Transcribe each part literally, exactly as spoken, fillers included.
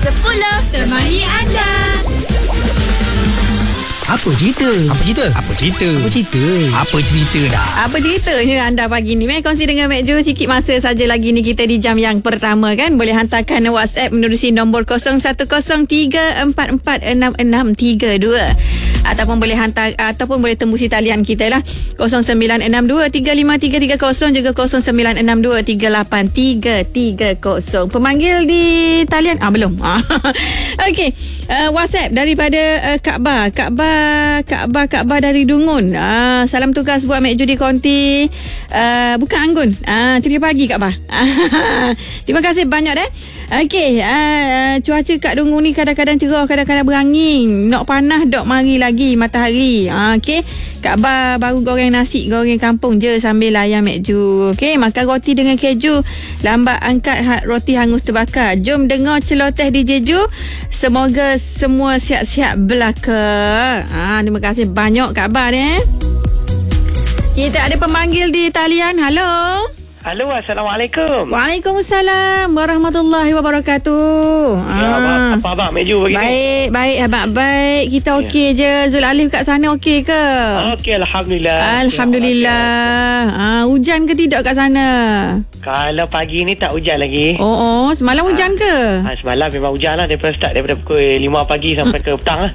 sepuluh temani anda. Apa cerita? Apa cerita? Apa cerita? Apa cerita? Apa cerita dah? Apa ceritanya anda pagi ni? Mari kongsi dengan Mek Jo. Sikit masa saja lagi ni kita di jam yang pertama kan. Boleh hantarkan WhatsApp menerusi nombor kosong satu kosong tiga empat empat enam enam tiga dua. Ataupun boleh hantar ataupun boleh tembusi talian kita lah kosong sembilan enam dua tiga lima tiga tiga kosong juga kosong sembilan enam dua tiga lapan tiga tiga kosong. Pemanggil di talian ah belum. Okey, uh, WhatsApp daripada uh, Kaabah. Kaabah Kaabah Kaabah dari Dungun. Ah, salam tugas buat Mek Jo di konti. Uh, bukan Anggun. Ah, ceria pagi Kaabah. Terima kasih banyak eh. Okey, uh, cuaca kat Dungun ni kadang-kadang cerah, kadang-kadang berangin. Nak panas dok mari lagi matahari. Uh, Okey, Kak Ba baru goreng nasi, goreng kampung je sambil layan Mek Jo. Okey, makan roti dengan keju. Lambat angkat ha- roti hangus terbakar. Jom dengar celoteh di Jeju. Semoga semua siap-siap belaka. Ah, terima kasih banyak Kak Ba ni. Eh. Kita ada pemanggil di talian. Halo. Halo, Assalamualaikum. Waalaikumsalam warahmatullahi wabarakatuh. Ya, ah. Apa abang Mek Jo bagi baik, ni? Baik, abang baik. Kita okey ya. je. Zul Alif kat sana okey ke? Okey, Alhamdulillah. Alhamdulillah. Ah, hujan ke tidak kat sana? Kalau pagi ni tak hujan lagi. Oh, oh semalam hujan ke? Ha, semalam memang hujan lah. Daripada start daripada pukul lima pagi sampai hmm. ke petang lah.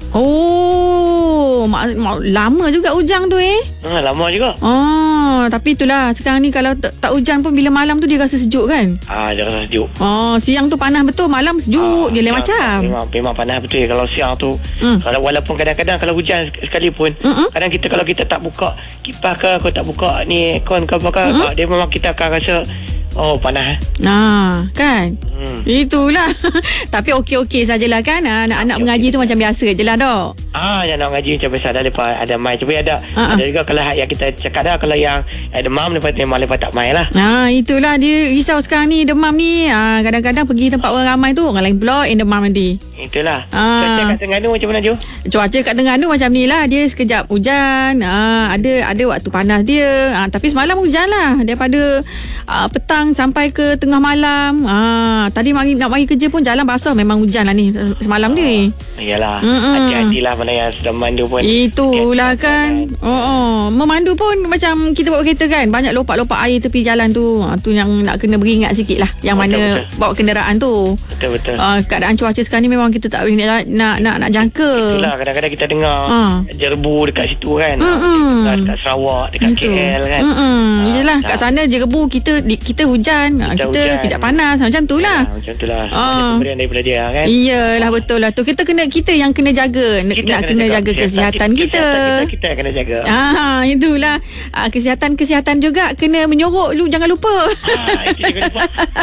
Oh, mak, mak, lama juga hujan tu eh. Ha, lama juga. Oh, tapi itulah sekarang ni kalau tak, tak hujan pun bila malam tu dia rasa sejuk kan? Ah, dia rasa sejuk. Oh, siang tu panas betul, malam sejuk. Ah, dia lain macam. Memang, memang panas betul. Kalau siang tu, mm. kalau walaupun kadang-kadang kalau hujan sekalipun, Mm-mm. kadang kita kalau kita tak buka kipas ke, kalau tak buka ni aircon ke apa ke, ah, dia memang kita akan rasa oh panas. Nah, kan? Hmm. Itulah. Tapi okey-okey sajalah kan. Anak-anak okay, mengaji okay. tu macam biasa je lah dok. Ah, yang nak mengaji macam biasa dah lepas ada mai. Tapi ada uh-huh. ada juga kalau yang kita cakap dah kalau yang ada demam lepas memang lepas tak mai lah. Ah, itulah dia risau sekarang ni demam ni. Ah, kadang-kadang pergi tempat orang ramai tu orang lain pula yang demam nanti. Itulah. Ah. Cuaca kat Terengganu macam mana Jo? Cuaca kat Terengganu macam ni lah. Dia sekejap hujan. Ah, ada ada waktu panas dia. Ah, tapi semalam hujan lah. Daripada ah, petang sampai ke tengah malam. Ah, tadi mari, nak mari kerja pun jalan basah. Memang hujan lah ni semalam oh, ni. Iyalah. Mm-mm. Hati-hatilah mana yang sedang memandu pun. Itulah kan. Oh, oh. Memandu pun macam kita bawa kereta kan. Banyak lopak-lopak air tepi jalan tu. Ah, tu yang nak kena beringat sikit lah. Yang betul, mana betul. bawa kenderaan tu. Betul-betul. Ah, keadaan cuaca sekarang ni memang kita tak boleh nak nak nak, nak jangka. Itulah kadang-kadang kita dengar ah. jerbu dekat situ kan. Mm-mm. Dekat Sarawak, dekat Itu. K L kan. Ah, Yelah kat sana jerbu kita kita hujan. Kita, kita hujan. Kejap panas macam tu lah. Ya, macam tu lah. Ah. Pemberian daripada dia kan. Iyalah betul lah tu. Kita kena kita yang kena jaga. Kita nak kena kena jaga, jaga kesihatan, kesihatan kita. Kesihatan kita kita kena jaga. Ah, itulah. Ah, kesihatan-kesihatan juga kena menyorok lu jangan lupa. Ah, itu jangan lupa.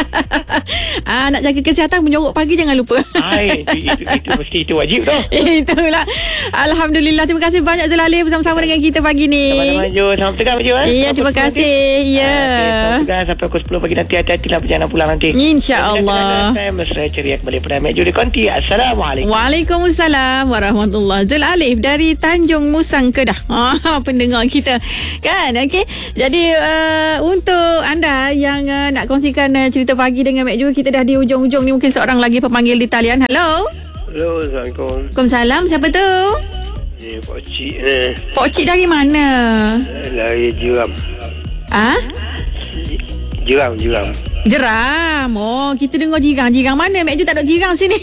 ah, nak jaga kesihatan menyorok pagi jangan lupa. Ah, itu, itu, itu mesti itu wajib tu. Itulah. Alhamdulillah. Terima kasih banyak Zelalih bersama-sama dengan kita pagi ni. Sama-sama Jo. Selamat tegak Jo. Iya, terima kasih. Ya. Selamat tegak sampai pukul sepuluh pagi nanti. Hati-hatilah perjalanan pulang nanti. InsyaAllah. Mesra ceria kembali pada Mek Jo di Konti. Assalamualaikum. Waalaikumsalam warahmatullahi. Zul Alif dari Tanjung Musang Kedah. Ah, pendengar kita. Kan? Okey. Jadi uh, untuk anda yang uh, nak kongsikan uh, cerita pagi dengan Mek Jo, kita dah di ujung-ujung ni. Mungkin seorang lagi pemanggil di talian. Halo. Halo, Assalamualaikum. Waalaikumsalam. Siapa tu? Ni Pak Cik ni. Pak Cik dari mana? Dari Jeram. Ah? Jeram, Jeram. Jeram. Oh, kita dengar jirang. Jirang mana? Mek Jo tak ada jirang sini.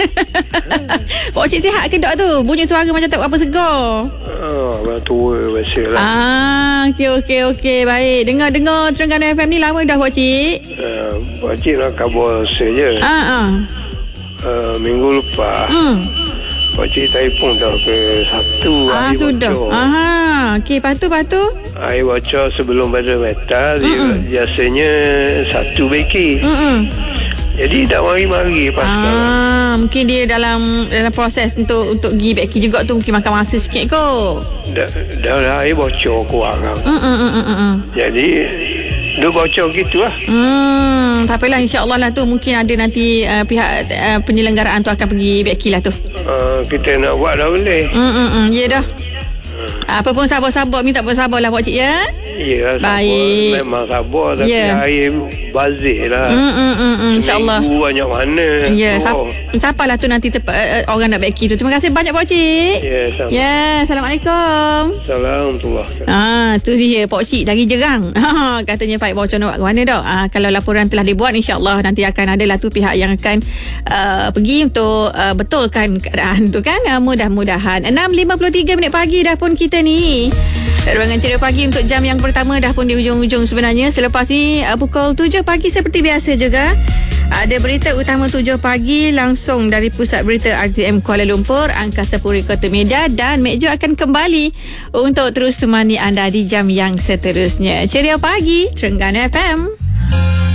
Pak Cik sihat ke dok tu? Bunyi suara macam tak apa segar. Oh, orang tua biasalah. Ah, okey okey okey. Baik. Dengar-dengar Terengganu F M ni lama dah Pak Cik? Uh, Pak Cik nak khabar saja. Ah ah. Uh, minggu lepas. Hmm. Pak Cik telefon dah ke satu ah, air sudah. bocor. Aha. Okey, lepas tu, lepas tu? Air bocor sebelum pada metal, dia biasanya satu beki. Mm-mm. Jadi tak mari-mari pas ah, sekarang. Mungkin dia dalam dalam proses untuk untuk pergi beki juga tu mungkin makan masa sikit kot. Dah, dah air bocor kurang. Mm-mm. Jadi dia bocor gitu lah. Hmm, tak apalah, insya-Allah lah tu mungkin ada nanti uh, pihak uh, penyelenggaraan tu akan pergi beki lah tu. Uh, kita nak buat dah boleh. Hmm, hmm, hmm, ya dah. Hmm. Apa pun sabar-sabar, minta bersabarlah Pak Cik ya. Ya, sabar. Baik. Memang sabar. Tapi Ya. air bazir lah. Mm, mm, mm, mm, InsyaAllah. Seminggu banyak mana. Ya, Oh. siapa, siapalah tu nanti tepa, uh, orang nak beki tu. Terima kasih banyak Pak Cik. Ya, sama. Ya, Assalamualaikum. Assalamualaikum. Ah, tu dia Pak Cik dari Jerang. Ha, katanya Pak Bocor nak buat ke mana dah. Ah, kalau laporan telah dibuat, insya-Allah nanti akan ada lah tu pihak yang akan uh, pergi untuk uh, betulkan keadaan tu kan. Uh, mudah-mudahan. enam lima puluh tiga minit pagi dah pun kita ni. Ruangan Ceria Pagi untuk jam yang pertama dah pun di ujung-ujung sebenarnya. Selepas ni uh, pukul tujuh pagi seperti biasa juga. Ada berita utama tujuh pagi langsung dari Pusat Berita R T M Kuala Lumpur, Angkasa Puri Kota Medan, dan Mek Jo akan kembali untuk terus temani anda di jam yang seterusnya. Ceria Pagi, Terengganu F M.